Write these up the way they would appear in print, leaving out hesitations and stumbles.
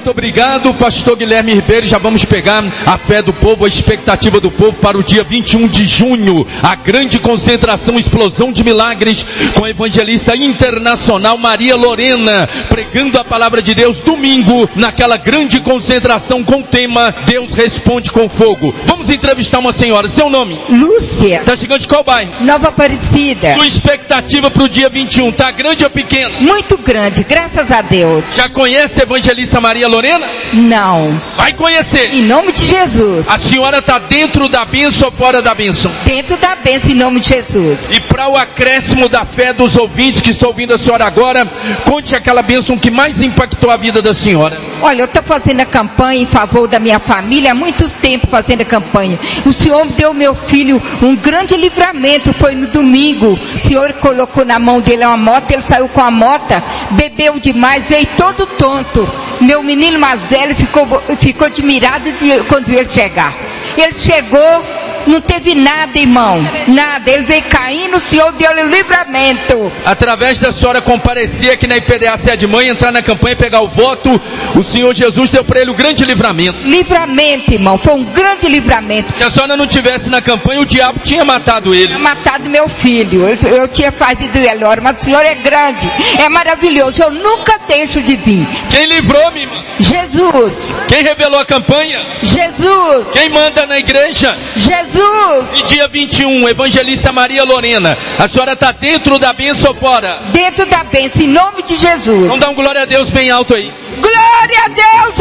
Muito obrigado, pastor Guilherme Ribeiro. Já vamos pegar a fé do povo, a expectativa do povo para o dia 21 de junho. A grande concentração, explosão de milagres com a evangelista internacional Maria Lorena, pregando a palavra de Deus domingo, naquela grande concentração com o tema Deus responde com fogo. Vamos entrevistar uma senhora. Seu nome? Lúcia. Tá chegando de qual bairro? Nova Aparecida. Sua expectativa para o dia 21, tá grande ou pequena? Muito grande, graças a Deus. Já conhece a evangelista Maria Lorena? Não. Vai conhecer. Em nome de Jesus. A senhora está dentro da bênção ou fora da bênção? Dentro da bênção, em nome de Jesus. E para o acréscimo da fé dos ouvintes que estão ouvindo a senhora agora, conte aquela bênção que mais impactou a vida da senhora. Olha, eu estou fazendo a campanha em favor da minha família há muito tempo fazendo a campanha. O Senhor me deu meu filho um grande livramento, foi no domingo. O Senhor colocou na mão dele uma moto, ele saiu com a moto, bebeu demais, veio todo tonto. Meu menino mais velho ficou admirado quando ele chegar. Ele chegou, não teve nada, irmão, nada, ele veio caindo, o Senhor deu-lhe livramento. Através da senhora comparecer aqui na IPDA Sede Mãe, entrar na campanha e pegar o voto, o Senhor Jesus deu para ele o grande livramento. Livramento, irmão, foi um grande livramento. Se a senhora não tivesse na campanha, o diabo tinha matado ele. Tinha matado meu filho, eu tinha fazido velório, mas o Senhor é grande, é maravilhoso, eu nunca deixo de vir. Quem livrou, minha irmã? Jesus. Quem revelou a campanha? Jesus. Quem manda na igreja? Jesus. E dia 21, evangelista Maria Lorena, a senhora está dentro da bênção ou fora? Dentro da bênção, em nome de Jesus. Vamos dar um glória a Deus bem alto aí. Glória a Deus,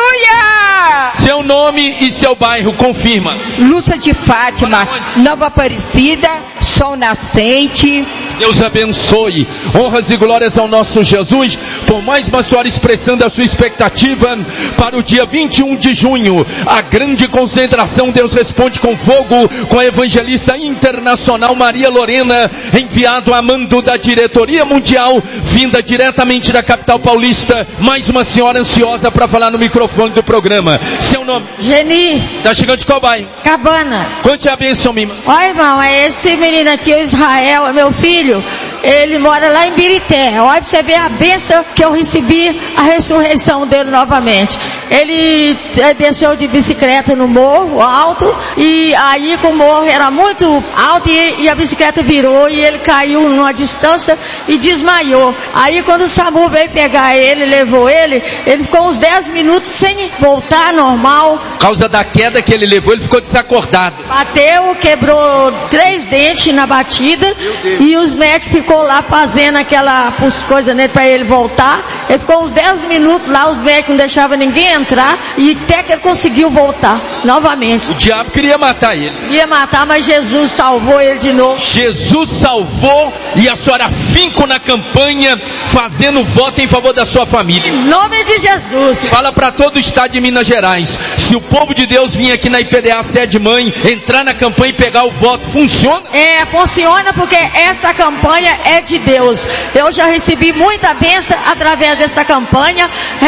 aleluia! Seu nome e seu bairro, confirma. Lúcia de Fátima, Nova Aparecida, Sol Nascente. Deus abençoe, honras e glórias ao nosso Jesus, por mais uma senhora expressando a sua expectativa para o dia 21 de junho, a grande concentração Deus responde com fogo, com a evangelista internacional Maria Lorena, enviado a mando da diretoria mundial, vinda diretamente da capital paulista, mais uma senhora ansiosa para falar no microfone do programa. Seu nome? Geni. Tá chegando de qual bairro? Cabana. Conte a bênção, Mima. Ó, irmão, é esse menino aqui, o Israel, é meu filho. Ele mora lá em Birité. Olha pra você ver a bênção que eu recebi, a ressurreição dele novamente. Ele desceu de bicicleta no morro alto, e aí o morro era muito alto e a bicicleta virou e ele caiu numa distância e desmaiou. Aí quando o SAMU veio pegar ele, levou ele ficou uns 10 minutos sem voltar normal. Por causa da queda que ele levou, ele ficou desacordado. Bateu, quebrou 3 dentes na batida e os médicos ficou lá fazendo aquela coisa nele para ele voltar. Ele ficou uns 10 minutos lá, os médicos não deixavam ninguém entrar e até que ele conseguiu voltar novamente. O diabo queria matar ele. Ia matar, mas Jesus salvou ele de novo. Jesus salvou e a senhora finco na campanha, fazendo voto em favor da sua família. Em nome de Jesus. Fala para todo o estado de Minas Gerais. Se o povo de Deus vir aqui na IPDA Sede Mãe, entrar na campanha e pegar o voto, funciona? Funciona porque essa campanha é de Deus. Eu já recebi muita bênção através dessa campanha.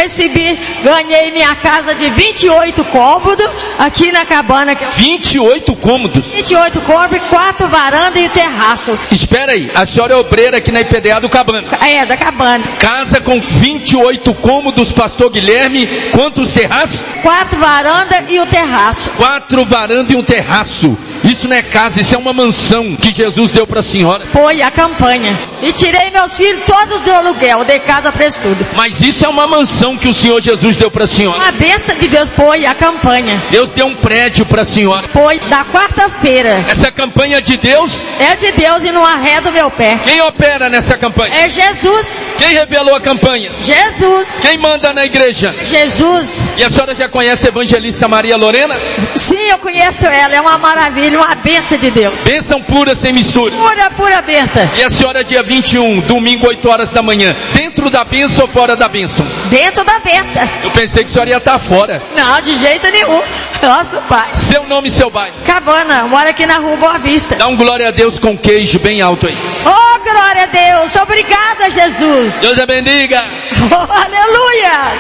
Ganhei minha casa de 28 cômodos aqui na Cabana. 28 cômodos? 28 cômodos, 4 varandas e terraço. Espera aí, a senhora é obreira aqui na IPDA do Cabana. É, da Cabana. Casa com 28 cômodos, pastor Guilherme, quantos terraços? 4 varandas e o terraço. 4 varandas e um terraço. Isso não é casa, isso é uma mansão que Jesus deu para a senhora. Foi a campanha. E tirei meus filhos todos do aluguel, dei casa para eles tudo. Mas isso é uma mansão que o Senhor Jesus deu para a senhora. A bênção de Deus foi a campanha. Deus deu um prédio para a senhora. Foi da quarta-feira. Essa campanha é de Deus? É de Deus e não arreda o meu pé. Quem opera nessa campanha? É Jesus. Quem revelou a campanha? Jesus. Quem manda na igreja? Jesus. E a senhora já conhece a evangelista Maria Lorena? Sim, eu conheço ela, é uma maravilha, uma bênção de Deus. Bênção pura, sem mistura. Pura bênção. E a senhora dia 21, domingo, 8 horas da manhã, dentro da bênção ou fora da bênção? Dentro da bênção. Eu pensei que a senhora ia estar fora. Não, de jeito nenhum. Nosso Pai. Seu nome e seu bairro? Cabana, mora aqui na rua Boa Vista. Dá um glória a Deus com queijo bem alto aí. Oh, glória a Deus. Obrigada, Jesus. Deus a bendiga. Oh, aleluia.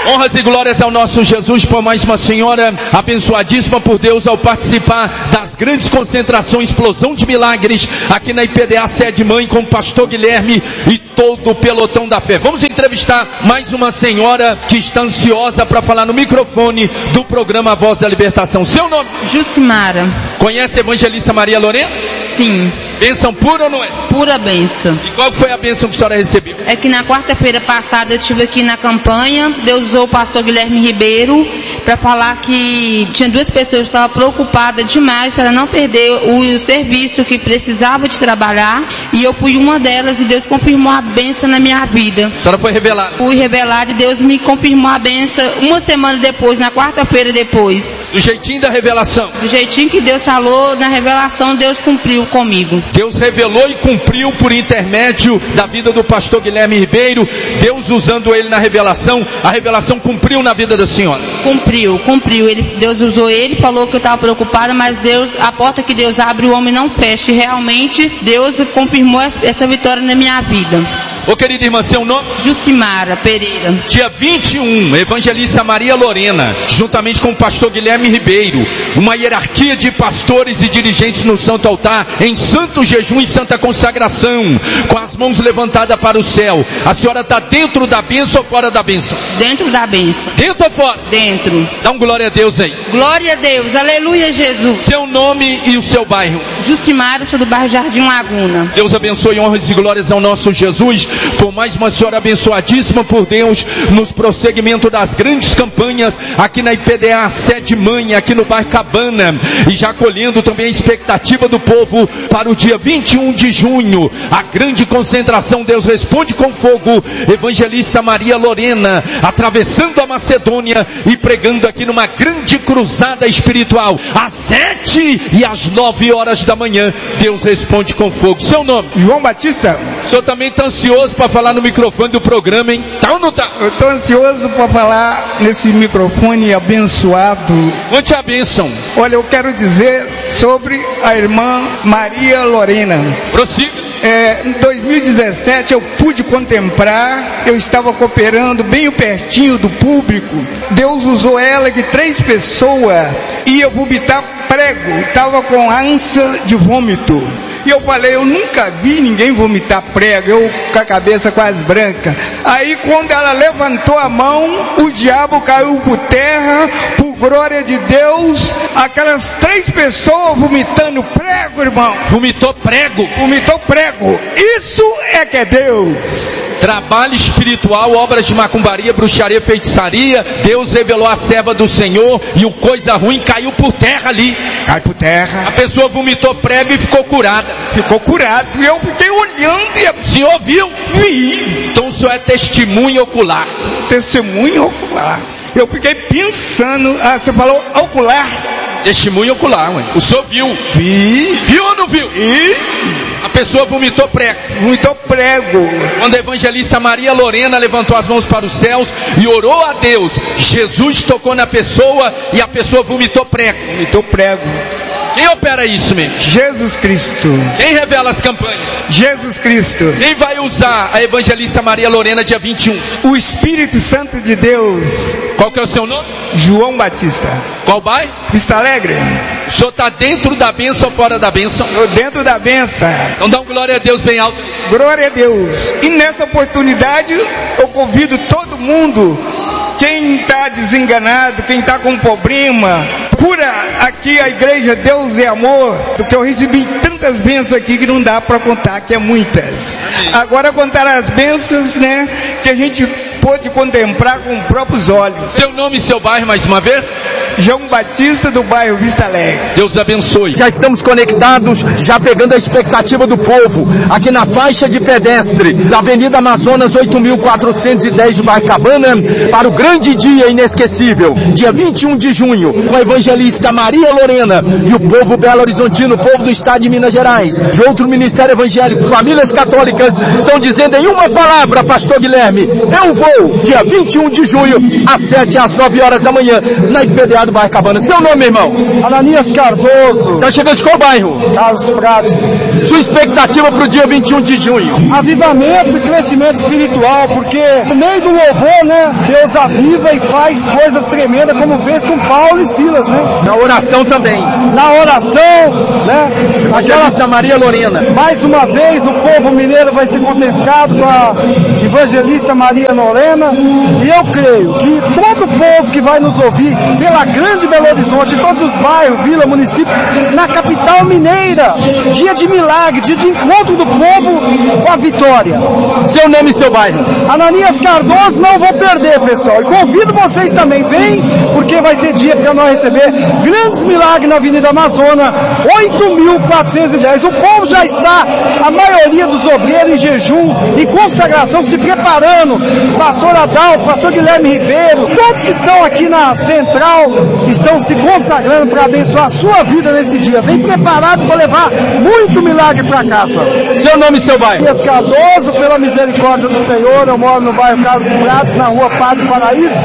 Honras e glórias ao nosso Jesus por mais uma senhora abençoadíssima por Deus ao participar das grandes concentrações, explosão de milagres aqui na IPDA Sede Mãe com o pastor Guilherme e todo o pelotão da fé. Vamos entrevistar mais uma senhora que está ansiosa para falar no microfone do programa Voz da Libertação. Seu nome? Jucimara. Conhece a evangelista Maria Lorena? Sim. Bênção pura ou não é? Pura bênção. E qual foi a bênção que a senhora recebeu? É que na quarta-feira passada eu estive aqui na campanha, Deus usou o pastor Guilherme Ribeiro para falar que tinha duas pessoas que estavam preocupadas demais para não perder o serviço que precisava de trabalhar, e eu fui uma delas e Deus confirmou a bênção na minha vida. A senhora foi revelada? Fui revelada e Deus me confirmou a bênção uma semana depois, na quarta-feira depois. Do jeitinho da revelação? Do jeitinho que Deus falou, na revelação Deus cumpriu comigo. Deus revelou e cumpriu por intermédio da vida do pastor Guilherme Ribeiro, Deus usando ele na revelação, a revelação cumpriu na vida da senhora? Cumpriu. Deus usou ele, falou que eu estava preocupada, mas Deus, a porta que Deus abre, o homem não fecha. E realmente, Deus confirmou essa vitória na minha vida. Ô querida irmã, seu nome? Jucimara Pereira. Dia 21, evangelista Maria Lorena, juntamente com o pastor Guilherme Ribeiro, uma hierarquia de pastores e dirigentes no Santo Altar, em santo jejum e santa consagração, com as mãos levantadas para o céu. A senhora está dentro da bênção ou fora da bênção? Dentro da bênção. Dentro ou fora? Dentro. Dá um glória a Deus aí. Glória a Deus, aleluia Jesus. Seu nome e o seu bairro? Jucimara, sou do bairro Jardim Laguna. Deus abençoe, honras e glórias ao nosso Jesus, por mais uma senhora abençoadíssima por Deus, nos prosseguimento das grandes campanhas, aqui na IPDA Sede Mãe, aqui no bairro Cabana, e já colhendo também a expectativa do povo para o dia 21 de junho, a grande concentração Deus Responde com Fogo, evangelista Maria Lorena, atravessando a Macedônia e pregando aqui numa grande cruzada espiritual, às 7 e às 9 horas da manhã, Deus Responde com Fogo. Seu nome? João Batista. O senhor também está ansioso para falar no microfone do programa, hein? Tá ou não tá? Eu estou ansioso para falar nesse microfone abençoado. Conte a bênção. Olha, eu quero dizer sobre a irmã Maria Lorena. Prossiga. Em 2017 eu pude contemplar, eu estava cooperando bem pertinho do público. Deus usou ela que 3 pessoas iam vomitar prego, estava com ânsia de vômito. E eu falei, eu nunca vi ninguém vomitar prego, eu com a cabeça quase branca. Aí quando ela levantou a mão, o diabo caiu por terra, por glória de Deus, aquelas 3 pessoas vomitando prego, irmão. Vomitou prego? Vomitou prego. Isso é que é Deus. Trabalho espiritual, obras de macumbaria, bruxaria, feitiçaria. Deus revelou a serva do Senhor e o coisa ruim caiu por terra ali. Cai por terra. A pessoa vomitou prego e ficou curada. Ficou curado. E eu fiquei olhando e... O senhor viu? Vi. Então o senhor é testemunho ocular. Testemunho ocular. Eu fiquei pensando, você falou ocular? Testemunho ocular, ué. O senhor viu? Vi. Viu ou não viu? Vi. A pessoa vomitou prego. Vomitou prego. Quando a evangelista Maria Lorena levantou as mãos para os céus e orou a Deus, Jesus tocou na pessoa e a pessoa vomitou prego. Vomitou prego. Quem opera isso mesmo? Jesus Cristo. Quem revela as campanhas? Jesus Cristo. Quem vai usar a evangelista Maria Lorena dia 21? O Espírito Santo de Deus. Qual que é o seu nome? João Batista. Qual bairro? Vista Alegre. O senhor está dentro da bênção ou fora da bênção? Eu dentro da bênção. Então dá um glória a Deus bem alto. Glória a Deus. E nessa oportunidade eu convido todo mundo, quem está desenganado, quem está com problema, cura aqui a igreja Deus é Amor, porque eu recebi tantas bênçãos aqui que não dá para contar, que é muitas. Agora contar as bênçãos, né, que a gente pôde contemplar com os próprios olhos. Seu nome e seu bairro mais uma vez? João Batista, do bairro Vista Alegre. Deus abençoe. Já estamos conectados, já pegando a expectativa do povo, aqui na faixa de pedestre, da Avenida Amazonas 8.410 do bairro Cabana, para o grande dia inesquecível, dia 21 de junho, com a evangelista Maria Lorena e o povo Belo Horizontino, o povo do estado de Minas Gerais, de outro ministério evangélico, famílias católicas, estão dizendo em uma palavra, pastor Guilherme, eu vou, dia 21 de junho, às 7 às 9 horas da manhã, na IPDA PDA do bairro Cabana. Seu nome, meu irmão? Ananias Cardoso. Tá chegando de qual bairro? Carlos Prados. Sua expectativa para o dia 21 de junho? Avivamento e crescimento espiritual, porque no meio do louvor, né, Deus aviva e faz coisas tremendas, como fez com Paulo e Silas, né? Na oração também. Na oração, né? Evangelista Maria Lorena. Mais uma vez o povo mineiro vai ser contemplado com a evangelista Maria Lorena, e eu creio que todo o povo que vai nos ouvir pela grande Belo Horizonte, todos os bairros, vila, município, na capital mineira, dia de milagre, dia de encontro do povo com a vitória. Seu nome e seu bairro? Ananias Cardoso, não vou perder, pessoal. E convido vocês também, vem, porque vai ser dia para nós receber grandes milagres na Avenida Amazônia, 8.410. O povo já está, a maioria dos obreiros em jejum e consagração, se preparando. Pastor Adalto, pastor Guilherme Ribeiro, todos que estão aqui na central estão se consagrando para abençoar a sua vida nesse dia. Vem preparado para levar muito milagre para casa. Seu nome e seu bairro? Ananias Cardoso, pela misericórdia do Senhor, eu moro no bairro Carlos Prados, na rua Padre Paraíso,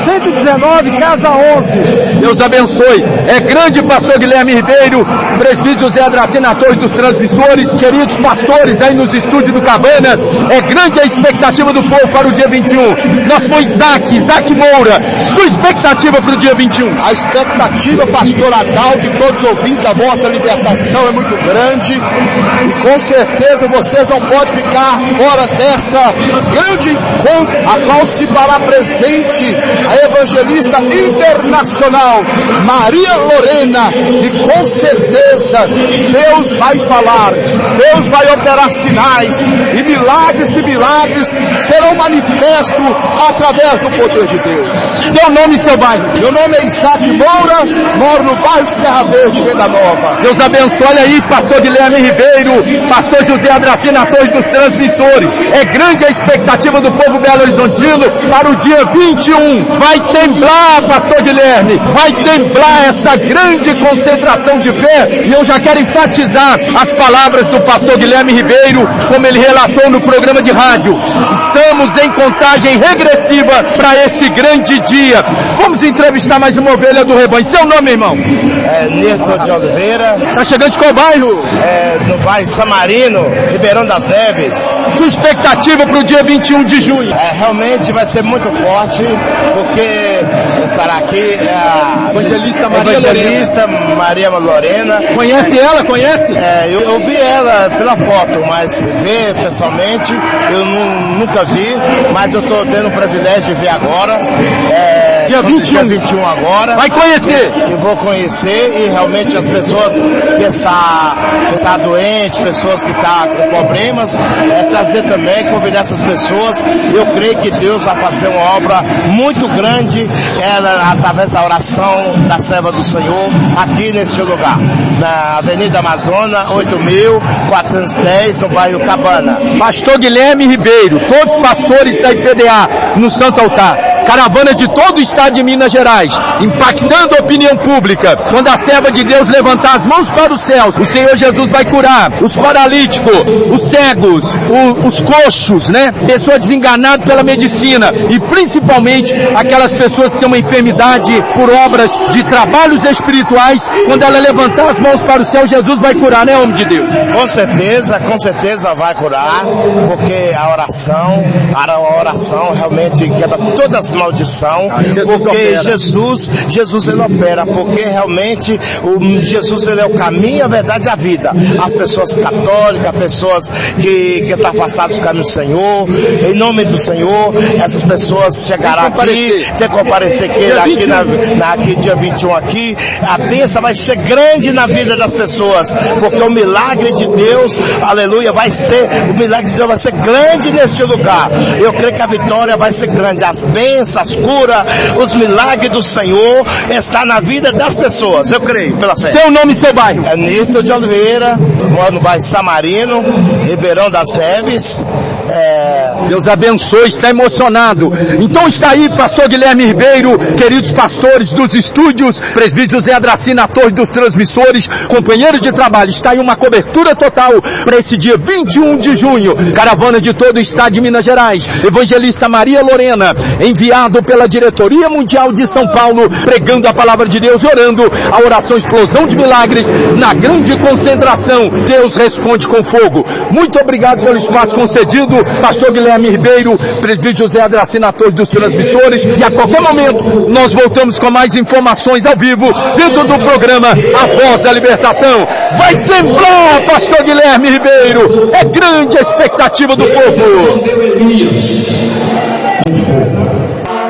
119, casa 11. Deus abençoe. É grande pastor Guilherme Ribeiro, presbítero José Adracena, ator dos transmissores, queridos pastores aí nos estúdios do Cabana. É grande a expectativa do povo para o dia 21. Nós foi Isaac Moura. Sua expectativa para o dia 21? A expectativa, pastor Adalto, e todos os ouvintes da vossa libertação é muito grande, e com certeza vocês não podem ficar fora dessa grande encontro, a qual se fará presente a evangelista internacional Maria Lorena, e com certeza Deus vai falar, Deus vai operar sinais, e milagres serão manifestos através do poder de Deus. Seu nome e seu bairro? Meu nome é Isaac Moura, moro no bairro Serra Verde, Venda Nova. Deus abençoe. Olha aí, pastor Guilherme Ribeiro, pastor José Adracena, ator dos transmissores. É grande a expectativa do povo Belo Horizontino para o dia 21. Vai temblar, pastor Guilherme, vai temblar essa grande concentração de fé. E eu já quero enfatizar as palavras do pastor Guilherme Ribeiro, como ele relatou no programa de rádio. Estamos em contagem regressiva para esse grande dia. Vamos entrevistar mais uma ovelha do rebanho. Seu nome, irmão? Nilton de Oliveira. Tá chegando de qual bairro? No bairro Samarino, Ribeirão das Neves. Sua expectativa para o dia 21 de junho? Realmente vai ser muito forte, porque estará aqui a evangelista Maria Lorena. Conhece ela? Conhece? Eu vi ela pela foto, mas ver pessoalmente eu nunca vi, mas eu estou tendo o privilégio de ver agora. Dia 21 agora. Vai conhecer? Eu vou conhecer, e realmente as pessoas que está doentes, pessoas que estão com problemas, trazer também, convidar essas pessoas. Eu creio que Deus vai fazer uma obra muito grande através da oração da serva do Senhor aqui neste lugar, na Avenida Amazônia, 8.410, no bairro Cabana. Pastor Guilherme Ribeiro, todos os pastores da IPDA no Santo Altar. Caravana de todo o estado de Minas Gerais, impactando a opinião pública. Quando a serva de Deus levantar as mãos para os céus, o Senhor Jesus vai curar os paralíticos, os cegos, os coxos, né? Pessoas desenganadas pela medicina, e principalmente aquelas pessoas que têm uma enfermidade por obras de trabalhos espirituais. Quando ela levantar as mãos para o céu, Jesus vai curar, né, homem de Deus? Com certeza vai curar, porque a oração realmente quebra todas as maldição, porque Jesus ele opera, porque realmente Jesus ele é o caminho, a verdade e a vida. As pessoas católicas, pessoas que estão afastadas do caminho do Senhor, em nome do Senhor, essas pessoas chegarão aqui, tem que comparecer aqui dia 21 aqui, a bênção vai ser grande na vida das pessoas, porque o milagre de Deus, aleluia, o milagre de Deus vai ser grande neste lugar. Eu creio que a vitória vai ser grande, as bênçãos, as curas, os milagres do Senhor está na vida das pessoas, eu creio, pela fé. Seu nome e seu bairro? Nilton de Oliveira, moro no bairro Samarino, Ribeirão das Neves. Deus abençoe, está emocionado. Então está aí, pastor Guilherme Ribeiro, queridos pastores dos estúdios, presbítero Zé Adracina, torre dos transmissores, companheiro de trabalho, está aí uma cobertura total para esse dia 21 de junho, caravana de todo o estado de Minas Gerais, evangelista Maria Lorena, enviado pela diretoria mundial de São Paulo, pregando a palavra de Deus, orando a oração explosão de milagres, na grande concentração, Deus responde com fogo. Muito obrigado pelo espaço concedido, pastor Guilherme Ribeiro, presbítero José Adracina, torre dos transmissores, e a qualquer momento nós voltamos com mais informações ao vivo, dentro do programa A Voz da Libertação. Vai temblar, pastor Guilherme Ribeiro, é grande a expectativa do povo.